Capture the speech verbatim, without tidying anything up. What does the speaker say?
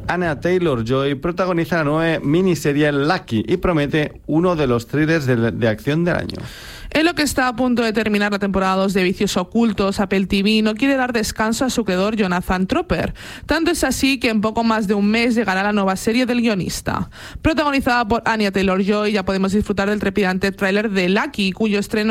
Anya Taylor-Joy protagoniza la nueva miniserie Lucky y promete uno de los thrillers de, de acción del año. En lo que está a punto de terminar la temporada dos de Vicios Ocultos, Apple T V no quiere dar descanso a su creador Jonathan Tropper. Tanto es así que en poco más de un mes llegará la nueva serie del guionista. Protagonizada por Anya Taylor-Joy, ya podemos disfrutar del trepidante tráiler de Lucky, cuyo estreno